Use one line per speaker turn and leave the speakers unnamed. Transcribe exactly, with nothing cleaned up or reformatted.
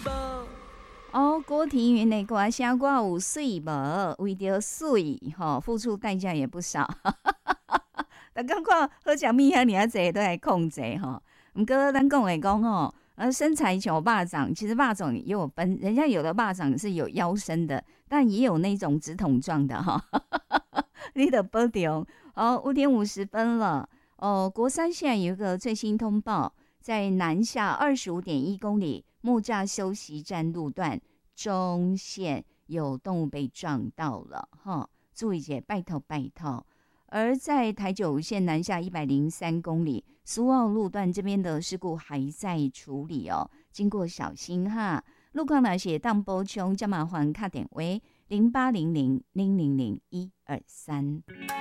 无？
哦，郭庭云的歌声我有水无？为着水吼，付出代价也不少。但感觉好食物遐尔济都来控制吼。毋过咱讲的讲吼，呃，身材像肉粽，其实肉粽也有分，人家有的肉粽是有腰身的，但也有那种直筒状的哈。你得保重。哦，五点五十分了。哦，国三现在有一个最新通报，在南下二十五点一公里木栅休息站路段中线有动物被撞到了哈，注意一下，拜托拜托。而在台九线南下一百零三公里苏澳路段这边的事故还在处理哦，经过小心哈。路况那些当补充，加麻烦卡点为零八零零零零零一二三。